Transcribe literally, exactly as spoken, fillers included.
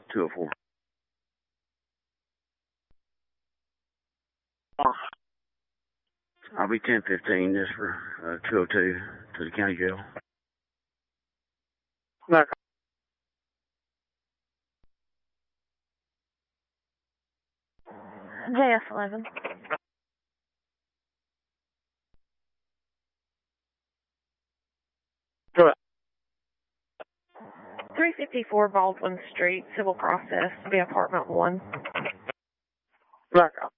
two oh four. I'll be ten fifteen just for uh, two oh two to the county jail. No. J S eleven. Go ahead. three fifty-four Baldwin Street, civil process, be apartment one. Back up.